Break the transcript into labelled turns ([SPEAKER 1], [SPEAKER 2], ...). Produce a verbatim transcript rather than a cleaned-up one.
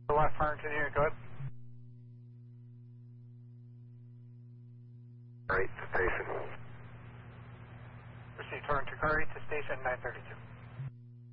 [SPEAKER 1] The left turn to unit, go ahead.
[SPEAKER 2] Right to station.
[SPEAKER 1] Proceed turn to Curry to station nine thirty-two.